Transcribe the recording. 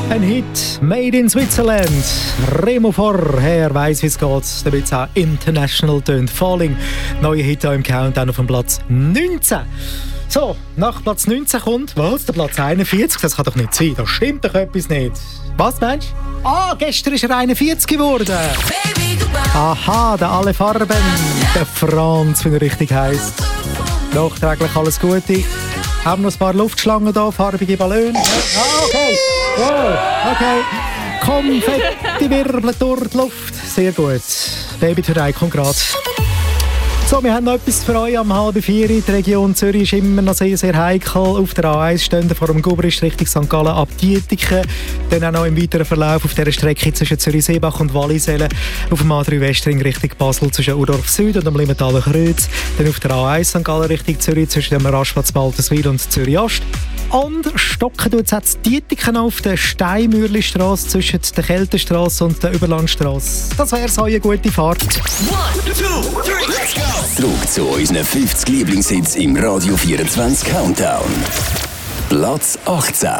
Ein Hit, Made in Switzerland. Remo vorher weiss, wie es geht, damit es auch international tönt. Falling, neuer Hit hier im Countdown auf dem Platz 19. So, nach Platz 19 kommt, was? Der Platz 41? Das kann doch nicht sein, da stimmt doch etwas nicht. Was meinst du? Ah, gestern ist er 41 geworden. Aha, der alle Farben, der Franz, wie er richtig heisst. Nachträglich alles Gute. Haben noch ein paar Luftschlangen da, farbige Ballone. Ah, okay. Wow, okay. Konfetti wirbeln durch die Luft. Sehr gut. Baby Today kommt gerade. So, wir haben noch etwas für euch am 3:30. Die Region Zürich ist immer noch sehr, sehr heikel. Auf der A1 stehen vor dem Gubrist Richtung St. Gallen ab Dietiken. Dann auch noch im weiteren Verlauf auf dieser Strecke zwischen Zürich-Seebach und Wallisellen. Auf dem A3 Westring Richtung Basel zwischen Urdorf Süd und dem Limmentaler Kreuz. Dann auf der A1 St. Gallen Richtung Zürich zwischen dem Rastplatz Balterswil und Zürich Ost. Und stocken tut es jetzt Dietiken auf der Steinmürlistrasse zwischen der Keltenstrasse und der Überlandstrasse. Das wäre so eine gute Fahrt. 1, 2, 3, let's go! Zurück zu unseren 50 Lieblingshits im Radio 24 Countdown. Platz 18.